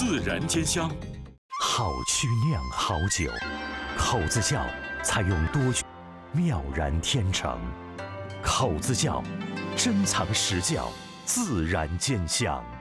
自然兼香。 好曲酿好酒，口子窖采用多曲，妙然天成。口子窖，珍藏实窖，自然兼香。